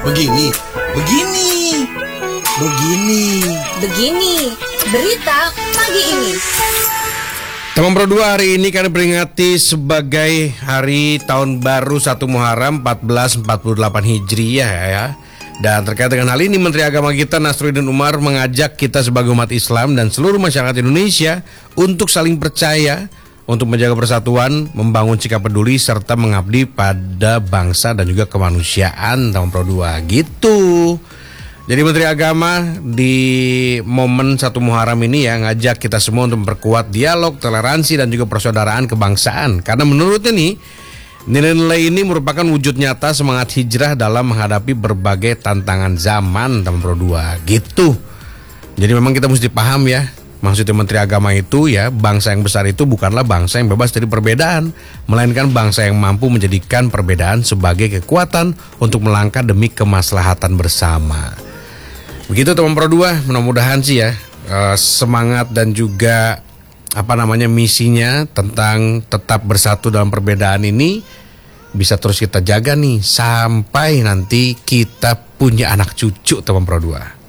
Begini, begini, begini. Begini, berita pagi ini. Teman Pro 2, hari ini kami peringati sebagai hari tahun baru 1 Muharram 1448 Hijriah ya. Dan terkait dengan hal ini, Menteri Agama kita Nasruddin Umar mengajak kita sebagai umat Islam dan seluruh masyarakat Indonesia untuk saling percaya, untuk menjaga persatuan, membangun sikap peduli, serta mengabdi pada bangsa dan juga kemanusiaan, teman Pro 2 gitu. Jadi Menteri Agama di momen 1 Muharram ini ya ngajak kita semua untuk memperkuat dialog, toleransi, dan juga persaudaraan kebangsaan. Karena menurutnya nih, nilai-nilai ini merupakan wujud nyata semangat hijrah dalam menghadapi berbagai tantangan zaman, teman Pro 2 gitu. Jadi memang kita mesti paham ya, maksudnya Menteri Agama itu ya, bangsa yang besar itu bukanlah bangsa yang bebas dari perbedaan, melainkan bangsa yang mampu menjadikan perbedaan sebagai kekuatan untuk melangkah demi kemaslahatan bersama. Begitu teman Pro 2, mudah-mudahan sih ya semangat dan juga misinya tentang tetap bersatu dalam perbedaan ini bisa terus kita jaga nih sampai nanti kita punya anak cucu, teman Pro 2.